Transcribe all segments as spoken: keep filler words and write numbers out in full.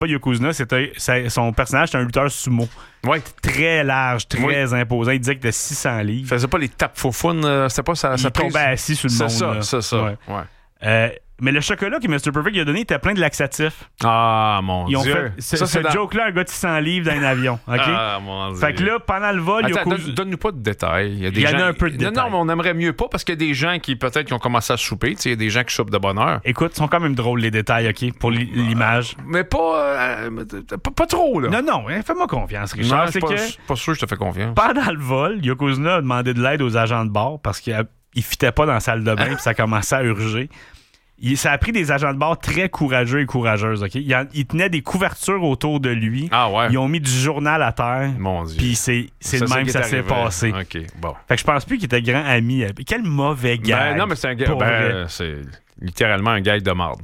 Yokozuna, c'était, son personnage, c'était un lutteur sumo. Ouais. Très large, très oui. imposant. Il disait qu'il était six cents livres. Il faisait pas les tapes faufounes, euh, c'était pas ça. Il ça tombait assis sur le c'est monde. Ça, là. c'est ça, ouais. ouais. Euh, mais le chocolat que mister Perfect lui a donné était plein de laxatifs. Ah, mon Ils ont Dieu. fait, ça, ce c'est dans... joke-là, un gars de six cents livres dans un avion. Okay? Ah, mon Dieu. Fait que là, pendant le vol, Attends, Yokozuna... donne, donne-nous pas de détails. Il y, a des il y en gens... a un peu de non, détails. non, mais on aimerait mieux pas parce qu'il y a des gens qui, peut-être, qui ont commencé à souper. Il y a des gens qui soupent de bonne heure. Écoute, ils sont quand même drôles, les détails, OK, pour l'image. Mais pas, euh, pas, pas trop, là. Non, non, hein, fais-moi confiance, Richard. Non, je c'est suis pas, que pas sûr que je te fais confiance. pendant le vol, Yokozuna a demandé de l'aide aux agents de bord parce qu'il ne fitait pas dans la salle de bain puis ça commençait à urger. Il, ça a pris des agents de bord très courageux et courageuses. Okay? Il, il tenait des couvertures autour de lui. Ah ouais. Ils ont mis du journal à terre. Mon Dieu. Puis c'est, c'est ça, le même que ça arrivé. s'est passé. OK, bon. Fait que je pense plus qu'il était grand ami. Quel mauvais gars. Ben, non, mais c'est un gars. Ben, c'est littéralement un gars de marde.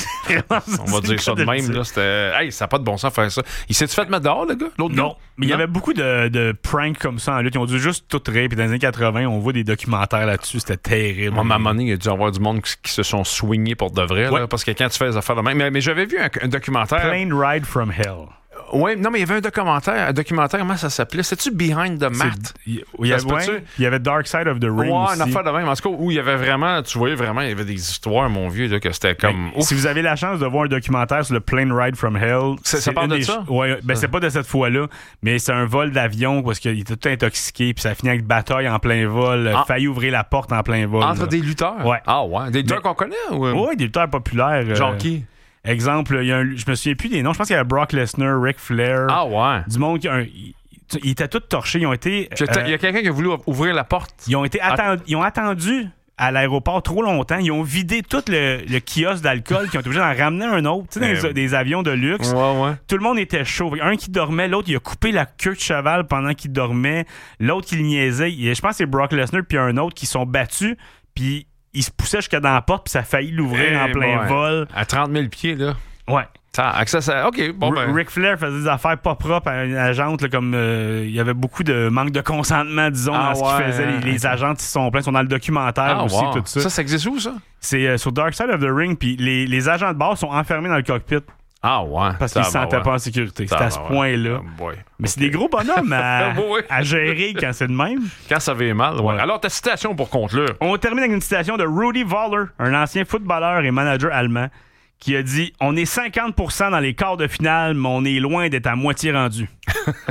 On va dire ça de même. Là, c'était... Hey, ça n'a pas de bon sens faire ça. Il s'est-tu fait mettre dehors, le gars? L'autre non, gars? mais il y avait beaucoup de, de pranks comme ça en lutte. Ils ont dû juste tout rire. Puis dans les années quatre-vingts, on voit des documentaires là-dessus. C'était terrible. À un moment donné, il y a dû y avoir du monde qui, qui se sont swingés pour de vrai. Ouais. Là, parce que quand tu fais des affaires de même. Mais, mais j'avais vu un, un documentaire. Plane Ride from Hell. Oui, non, mais il y avait un documentaire. Un documentaire, comment ça s'appelait? C'est-tu Behind the Mat? Il y, avait, ouais, il y avait Dark Side of the Ring. Ouais, aussi. une affaire de même. En tout cas, où il y avait vraiment, tu voyais vraiment, il y avait des histoires, mon vieux, là, que c'était comme. Ben, si vous avez la chance de voir un documentaire sur le Plane Ride from Hell, c'est, ça parle de des... ça? Ouais, ben c'est pas de cette fois-là, mais c'est un vol d'avion parce qu'il était tout intoxiqué, puis ça finit avec bataille en plein vol, en... failli ouvrir la porte en plein vol. Entre là. des lutteurs? Ouais. Ah ouais. Des lutteurs mais... qu'on connaît? Ou... Oui, des lutteurs populaires. Genre euh... qui? Exemple, il y a un, je me souviens plus des noms. Je pense qu'il y avait Brock Lesnar, Ric Flair. Ah ouais. Du monde qui a un, ils, ils étaient tous torchés. Ils ont été. Il euh, y a quelqu'un qui a voulu ouvrir la porte. Ils ont été atten- ils ont attendu à l'aéroport trop longtemps. Ils ont vidé tout le, le kiosque d'alcool. Qui ont été obligés d'en ramener un autre. Tu sais, dans des, des avions de luxe. Ouais, ouais. Tout le monde était chaud. Un qui dormait, l'autre il a coupé la queue de cheval pendant qu'il dormait. L'autre qui le niaisait. Je pense que c'est Brock Lesnar puis un autre qui sont battus. Puis il se poussait jusqu'à dans la porte. Puis ça a failli l'ouvrir hey, en plein ouais. vol. À trente mille pieds là. Ouais. Ça, ça, ça, OK, bon ben... Ric Flair faisait des affaires pas propres à une agente, là, comme euh, il y avait beaucoup de manque de consentement, disons, ah, dans ce ouais, qu'il faisait. Les, les agentes, ils sont pleins, ils sont dans le documentaire ah, aussi, wow. tout ça. Ça, ça existe où, ça? C'est euh, sur Dark Side of the Ring, puis les, les agents de bord sont enfermés dans le cockpit. Ah ouais. Parce qu'ils se sentaient ouais. pas en sécurité. C'est à ce point-là. Oh Mais c'est des gros bonhommes à, oui. à gérer quand c'est de même. Quand ça va mal, ouais. ouais. Alors, ta citation pour conclure. On termine avec une citation de Rudi Völler, un ancien footballeur et manager allemand, qui a dit « On est cinquante pour cent dans les quarts de finale, mais on est loin d'être à moitié rendu. euh, »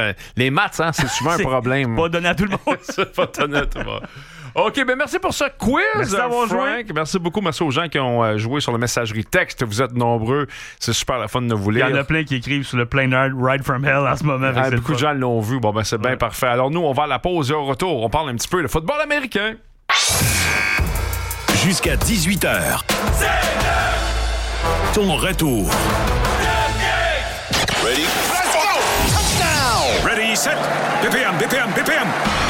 Les maths, hein, c'est souvent c'est un problème. Pas donné à tout le monde. C'est pas donné à tout le monde. OK, ben merci pour ce quiz, merci d'avoir Frank. joué. Merci beaucoup. Merci aux gens qui ont euh, joué sur la messagerie texte. Vous êtes nombreux. C'est super la fun de vous lire. Il y en a plein qui écrivent sur le Plane Ride from Hell en ce moment. Ah, beaucoup de gens l'ont vu. Bon, ben c'est bien ouais. parfait. Alors nous, on va à la pause et au retour, on parle un petit peu de football américain. Jusqu'à dix-huit heures. C'est ton retour. Ready? Let's go! Touchdown! Ready, set, B P M, B P M, B P M.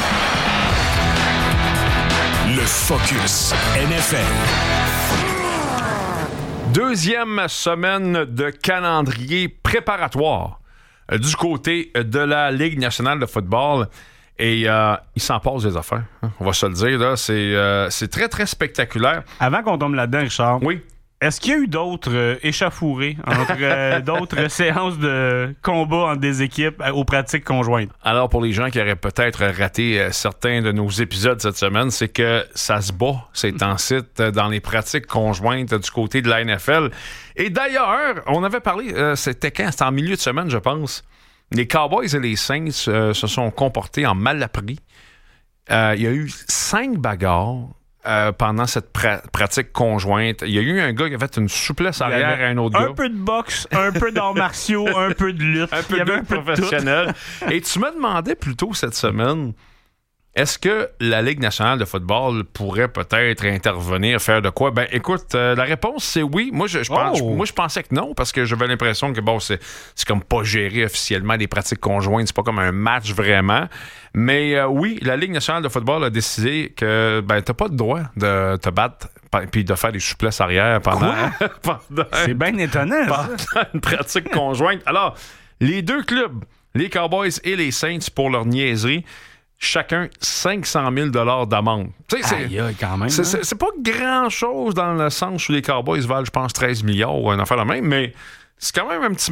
Le Focus N F L. Deuxième semaine de calendrier préparatoire euh, du côté de la Ligue nationale de football. Et euh, il s'en passe des affaires, hein, on va se le dire. Là. C'est, euh, c'est très, très spectaculaire. Avant qu'on tombe là-dedans, Richard, oui. Est-ce qu'il y a eu d'autres euh, échauffourées entre euh, d'autres séances de combat entre des équipes euh, aux pratiques conjointes? Alors, pour les gens qui auraient peut-être raté euh, certains de nos épisodes cette semaine, c'est que ça se bat, ces temps-ci, euh, dans les pratiques conjointes euh, du côté de la N F L. Et d'ailleurs, on avait parlé, euh, c'était quand? C'était en milieu de semaine, je pense. Les Cowboys et les Saints euh, se sont comportés en malappris. Euh, il y a eu cinq bagarres. Euh, pendant cette pra- pratique conjointe. Il y a eu un gars qui a fait une souplesse arrière à un autre un gars. Un peu de boxe, un peu d'arts martiaux, un peu de lutte. Un peu de lutte professionnelle. Et tu me demandais plus tôt cette semaine, est-ce que la Ligue nationale de football pourrait peut-être intervenir, faire de quoi? Ben, écoute, euh, la réponse, c'est oui. Moi, je, je pense, oh. moi, je pensais que non, parce que j'avais l'impression que, bon, c'est, c'est comme pas géré officiellement des pratiques conjointes. C'est pas comme un match vraiment. Mais euh, oui, la Ligue nationale de football a décidé que, ben, t'as pas le droit de te battre puis de faire des souplesses arrière pendant... pendant c'est bien étonnant, pendant ça. une pratique conjointe. Alors, les deux clubs, les Cowboys et les Saints, pour leur niaiserie, chacun cinq cent mille dollars d'amende. Tu sais, c'est, aïe, aïe, quand même, c'est, hein? c'est, c'est pas grand-chose dans le sens où les Cowboys valent, je pense, treize milliards ou une affaire la même, mais c'est quand même un petit